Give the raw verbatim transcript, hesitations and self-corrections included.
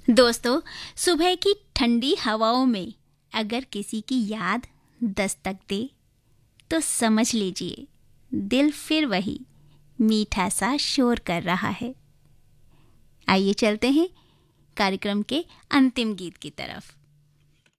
दोस्तों, सुबह की ठंडी हवाओं में अगर किसी की याद दस्तक दे तो समझ लीजिए दिल फिर वही मीठा सा शोर कर रहा है। आइए चलते हैं कार्यक्रम के अंतिम गीत की तरफ।